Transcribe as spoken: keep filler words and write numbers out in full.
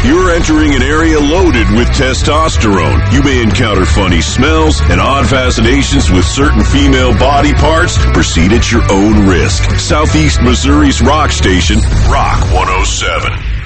You're entering an area loaded with testosterone. You may encounter funny smells and odd fascinations with certain female body parts. Proceed at your own risk. Southeast Missouri's rock station, Rock one oh seven.